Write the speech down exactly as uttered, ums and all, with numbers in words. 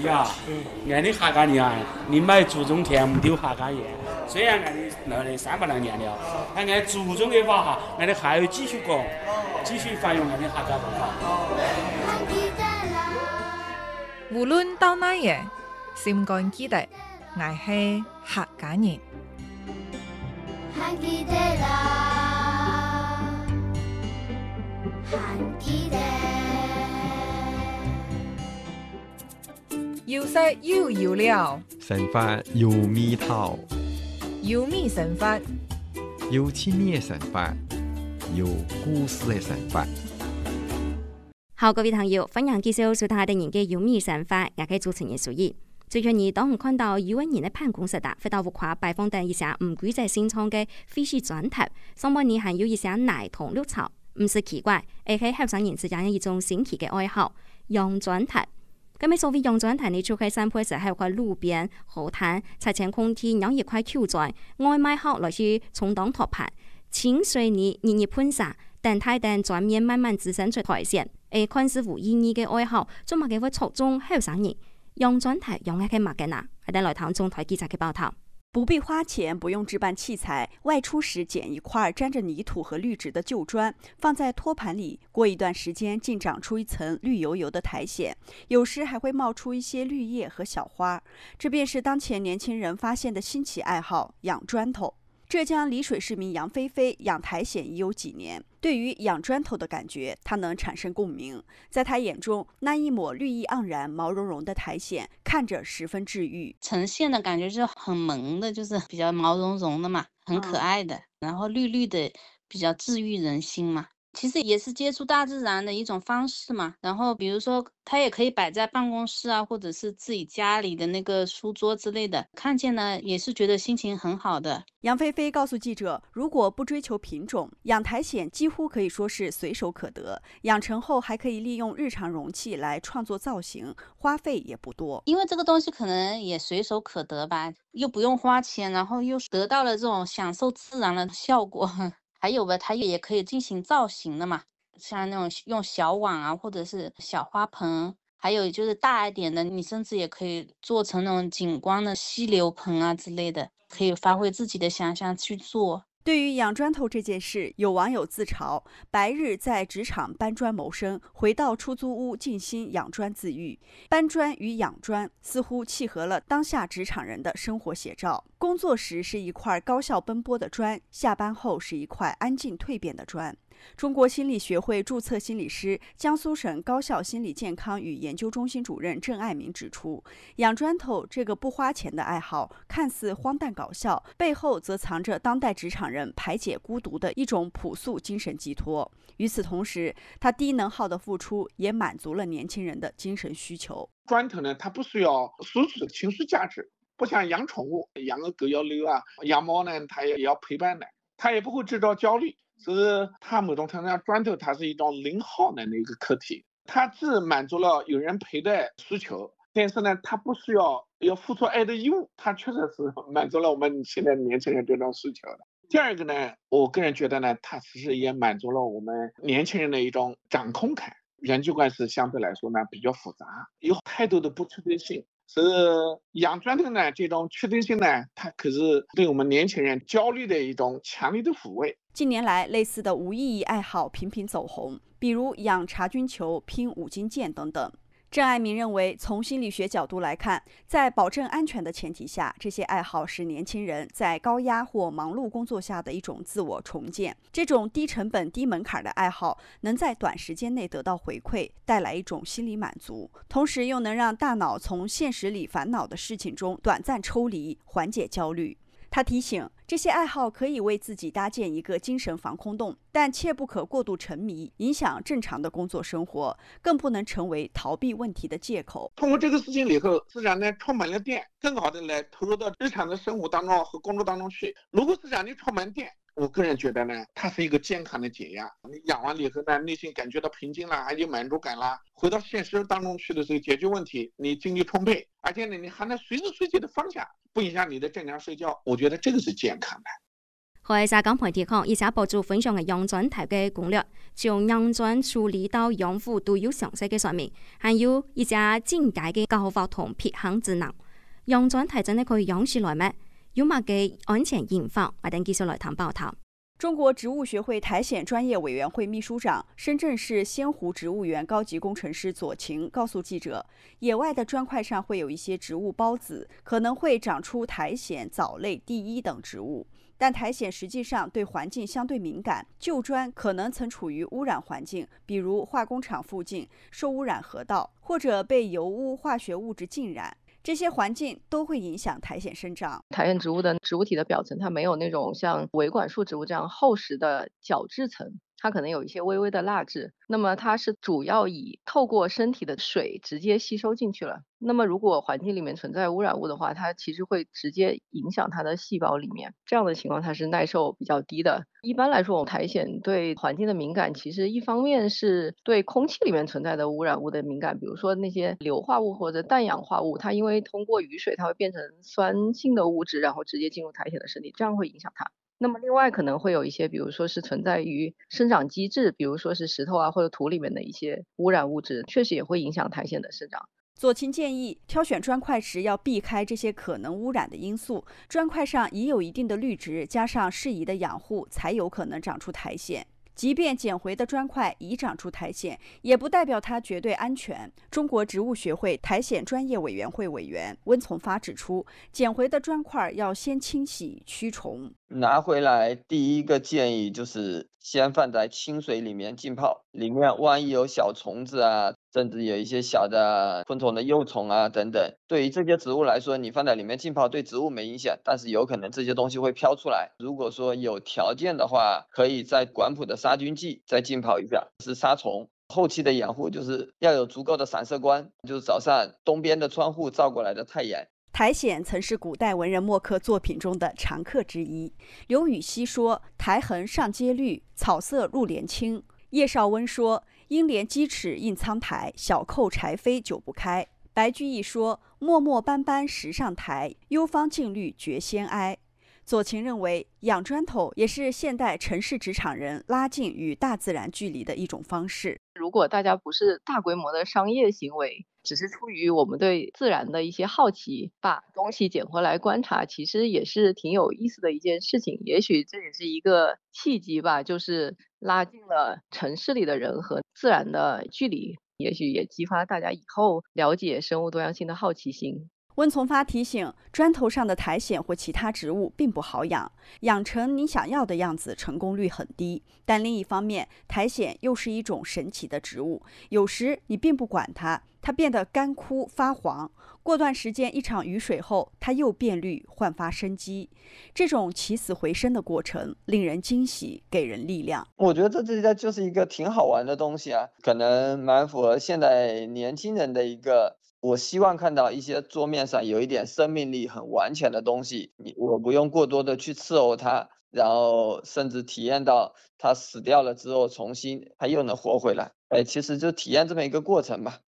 意啊，俺的哈嘎年，你买注重甜不丢哈嘎盐。虽然俺的那的三百来年了，但俺注重的话哈，俺的还要继续讲，继续发扬俺的哈嘎文化。 無論到哪嘢，心肝記得，我係客家人。有色又有料， 神法有味道， 有味神法， 有趣味的神法，有故事的神法。 好，各位朋友，歡迎繼續收睇下哋嘅有味神法，我係主持人蘇怡。最近你當我看到有一年嘅辦公室啊，飛到烏跨拜訪到一些唔規則新創嘅飛書專題，上半年還有一些奶同綠草，唔是奇怪，而係後生人之間嘅一種新奇嘅愛好，養專題。咁咩所謂養專題呢？就係散步嘅時候喺塊路邊河灘，踩前空天養一塊球磚，外賣後來去充當托盤，清水泥日日噴灑，等太等磚面慢慢滋生出苔蘚。誒，看似無意義嘅愛好，做乜嘅會戳中後生人？養專題養喺嘅物嘅嗱，我哋來睇中台記者嘅報道。 不必花錢，不用置辦器材，外出時撿一塊沾着泥土和綠植的舊磚，放在托盤裡，過一段時間竟長出一層綠油油的苔蘚，有時還會冒出一些綠葉和小花。這便是當前年輕人發現的新奇愛好——養磚頭。浙江麗水市民楊菲菲養苔蘚已有幾年，對於養磚頭的感覺，她能產生共鳴。在她眼中，那一抹綠意盎然、毛茸茸的苔蘚看着十分治癒。 呈現的感覺就是很萌的，就是比較毛茸茸的嘛，很可愛的，嗯、然後綠綠的，比較治癒人心嘛。其實也是接觸大自然的一種方式嘛，然後比如說它也可以擺在辦公室啊，或者是自己家裡的那個書桌之類的，看見呢也是覺得心情很好的。 楊菲菲告訴記者，如果不追求品種，養苔蘚幾乎可以說是隨手可得，養成後還可以利用日常容器來創作造型，花費也不多。 因為這個東西可能也隨手可得吧，又不用花錢，然後又得到了這種享受自然的效果。還有吧，它也可以進行造型的嘛，像那種用小碗啊，或者是小花盆，還有就是大一點的，你甚至也可以做成那種景觀的溪流盆啊之類的，可以發揮自己的想象去做。 對於養磚頭這件事，有網友自嘲：白日在職場搬磚謀生，回到出租屋靜心養磚自癒。搬磚與養磚似乎契合了當下職場人的生活寫照。工作時是一塊高效奔波的磚，下班後是一塊安靜蛻變的磚。中國心理學會註冊心理師、江蘇省高校心理健康與研究中心主任鄭愛民指出，養磚頭這個不花錢的愛好看似荒誕搞笑，背後則藏着當代職場人排解孤獨的一種樸素精神寄託。與此同時，他低能耗的付出也滿足了年輕人的精神需求。 磚頭呢，它不需要實質的情緒價值，不像養寵物，養個狗要遛啊，養貓呢，它也要陪伴的，它也不會製造焦慮。所以它某種程度上，磚頭它是一種零耗能的一個課題，它既滿足了有人陪的需求，但是呢，它不需要要付出愛的義務，它確實是滿足了我們現在年輕人這種需求的。第二個呢，我個人覺得呢，它其實也滿足了我們年輕人的一種掌控感，人際關係相對來說呢比較複雜，有太多的不確定性。所以養磚頭呢，這種確定性呢，它可是對我們年輕人焦慮的一種強烈的撫慰。 近年來，類似的無意義愛好頻頻走紅，比如養茶菌球、拼五金件等等。鄭愛民認為，從心理學角度來看，在保證安全的前提下，這些愛好是年輕人在高壓或忙碌工作下的一種自我重建。這種低成本、低門檻的愛好，能在短時間內得到回饋，帶來一種心理滿足，同時又能讓大腦從現實裡煩惱的事情中短暫抽離，緩解焦慮。他提醒，這些愛好可以為自己搭建一個精神防空洞，但切不可過度沉迷，影響正常的工作生活，更不能成為逃避問題的借口。 通過這個事情以後，自然呢充滿了電，更好的來投入到日常的生活當中和工作當中去。如果是讓你充滿電，我個人覺得呢，它是一個健康的解壓。你養完了以後呢，內心感覺到平靜啦，還有滿足感啦，回到現實當中去的時候解決問題，你精力充沛，而且呢，你還能隨時隨地的放下，不影響你的正常睡覺。我覺得這個是健康的。 喺沙江培铁礦以下博主分享嘅養磚頭嘅攻略，從養磚處理到養護都有詳細嘅說明，還有一些進階嘅教法同撇行指南。養磚頭真係可以養起來咩？有乜嘅安全隱患？我哋繼續來談報頭。 中國植物學會苔蘚專業委員會秘書長、深圳市仙湖植物園高級工程師左晴告訴記者，野外的磚塊上會有一些植物孢子，可能會長出苔蘚、藻類、地衣等植物。但苔蘚實際上對環境相對敏感，舊磚可能曾處於污染環境，比如化工廠附近、受污染河道，或者被油污、化學物質浸染。這些環境都會影響苔蘚生長。 苔蘚植物的植物體的表層，它沒有那種像維管束植物這樣厚實的角質層，它可能有一些微微的蠟質。那麼它是主要以透過身體的水直接吸收進去了。那麼如果環境裡面存在污染物的話，它其實會直接影響它的細胞裡面。這樣的情況它是耐受比較低的。一般來說，我們苔蘚對環境的敏感，其實一方面是對空氣裡面存在的污染物的敏感，比如說那些硫化物或者氮氧化物，它因為通過雨水，它會變成酸性的物質，然後直接進入苔蘚的身體，這樣會影響它。那麼另外可能會有一些，比如說是存在於生長機制，比如說是石頭啊或者土裡面的一些污染物質，確實也會影響苔蘚的生長。 左晴建議，挑選磚塊時要避開這些可能污染的因素，磚塊上已有一定的綠植，加上適宜的養護，才有可能長出苔蘚。即便撿回的磚塊已長出苔蘚，也不代表它絕對安全。中國植物學會苔蘚專業委員會委員溫從發指出，撿回的磚塊要先清洗驅蟲。 拿回來第一個建議就是先放在清水裡面浸泡，裡面萬一有小蟲子啊，甚至有一些小的昆蟲的幼蟲啊等等，對於這些植物來說，你放在裡面浸泡對植物沒影響，但是有可能這些東西會飄出來。如果說有條件的話，可以在管埔的殺菌劑再浸泡一下，是殺蟲。後期的養護就是要有足夠的散射光，就是早上東邊的窗戶照過來的太陽。 苔蘚曾是古代文人墨客作品中的常客之一。劉禹锡說：“苔痕上階綠，草色入簾青。”葉紹溫說：“應憐雞齒映蒼苔，小扣柴扉久不開。”白居易說：“漠漠斑斑石上苔，幽芳盡綠覺先哀。”左晴認為，養磚頭也是現代城市職場人拉近與大自然距離的一種方式。 如果大家不是大規模的商業行為，只是出於我們對自然的一些好奇，把東西撿回來觀察，其實也是挺有意思的一件事情。也許這也是一個契機吧，就是拉近了城市裡的人和自然的距離，也許也激發大家以後了解生物多樣性的好奇心。 溫從發提醒，磚頭上的苔蘚或其他植物並不好養，養成你想要的樣子成功率很低。但另一方面，苔蘚又是一種神奇的植物，有時你並不管它，它變得乾枯發黃，過段時間一場雨水後，它又變綠，煥發生機。這種起死回生的過程令人驚喜，給人力量。 我覺得這就是一個挺好玩的東西啊，可能蠻符合現在年輕人的一個，我希望看到一些桌面上有一點生命力很完全的東西，我不用過多的去伺候它，然後甚至體驗到它死掉了之後重新它又能活回來，哎，其實就體驗這麼一個過程吧。